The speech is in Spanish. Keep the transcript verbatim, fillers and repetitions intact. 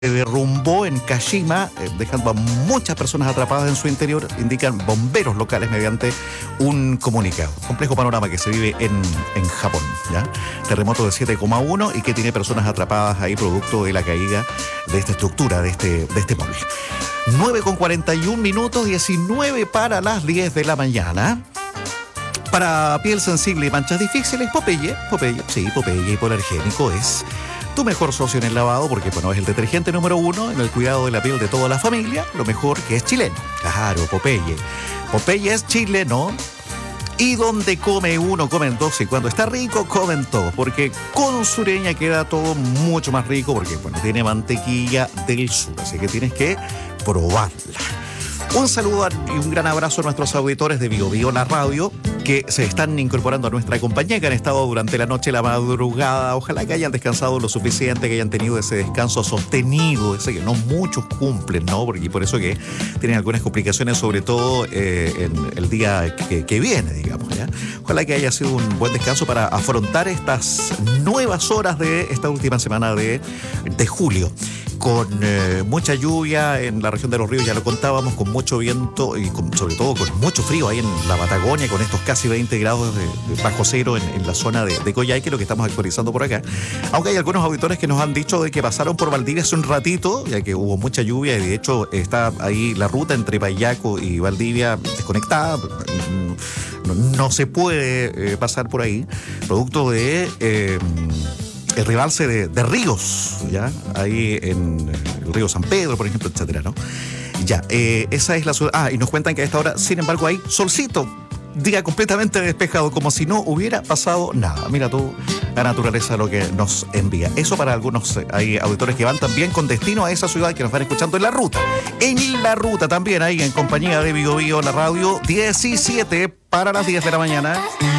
se derrumbó en Kashima, eh, dejando a muchas personas atrapadas en su interior, indican bomberos locales mediante un comunicado. Complejo panorama que se vive en, en Japón, ¿ya? Terremoto de siete coma uno y que tiene personas atrapadas ahí producto de la caída de esta estructura, de este, de este móvil. nueve con cuarenta y un minutos, diecinueve para las diez de la mañana. Para piel sensible y manchas difíciles, Popeye, Popeye, sí, Popeye hipoalergénico es tu mejor socio en el lavado, porque bueno, es el detergente número uno en el cuidado de la piel de toda la familia, lo mejor que es chileno. Claro, Popeye. Popeye es chileno. Y donde come uno, comen dos, y cuando está rico, comen todos, porque con Sureña queda todo mucho más rico, porque bueno, tiene mantequilla del sur, así que tienes que probarla. Un saludo y un gran abrazo a nuestros auditores de Bio Bio La Radio, que se están incorporando a nuestra compañía, que han estado durante la noche, la madrugada. Ojalá que hayan descansado lo suficiente, que hayan tenido ese descanso sostenido, ese que no muchos cumplen, ¿no? Porque por eso que tienen algunas complicaciones, sobre todo eh, en el día que, que viene, digamos, ¿ya? Ojalá que haya sido un buen descanso para afrontar estas nuevas horas de esta última semana de, de julio. Con eh, mucha lluvia en la región de los ríos, ya lo contábamos, con mucho viento y con, sobre todo con mucho frío ahí en la Patagonia, con estos casi veinte grados de, de bajo cero en, en la zona de, de Coyhaique, lo que estamos actualizando por acá. Aunque hay algunos auditores que nos han dicho de que pasaron por Valdivia hace un ratito, ya que hubo mucha lluvia y de hecho está ahí la ruta entre Payaco y Valdivia desconectada. No, no se puede eh, pasar por ahí, producto de... Eh, el ribalce de, de ríos, ¿ya? Ahí en el río San Pedro, por ejemplo, etcétera, ¿no? Ya, eh, esa es la ciudad. Ah, y nos cuentan que a esta hora, sin embargo, hay solcito, día completamente despejado, como si no hubiera pasado nada. Mira tú, la naturaleza lo que nos envía. Eso para algunos, eh, hay auditores que van también con destino a esa ciudad, que nos van escuchando en la ruta. En la ruta también, ahí en compañía de Bio Bio La Radio, diecisiete para las diez de la mañana.